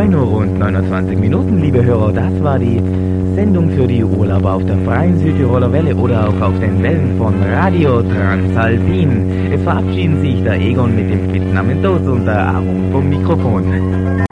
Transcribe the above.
Uhr und 29 Minuten, liebe Hörer. Das war die Sendung für die Urlauber auf der freien Südtiroler Welle oder auch auf den Wellen von Radio Transalpin. Es verabschieden sich der Egon mit dem Spitznamen Toast und der Aaron vom Mikrofon.